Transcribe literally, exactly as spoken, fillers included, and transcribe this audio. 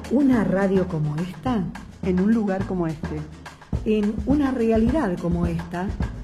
Una radio como esta, en un lugar como este, en una realidad como esta,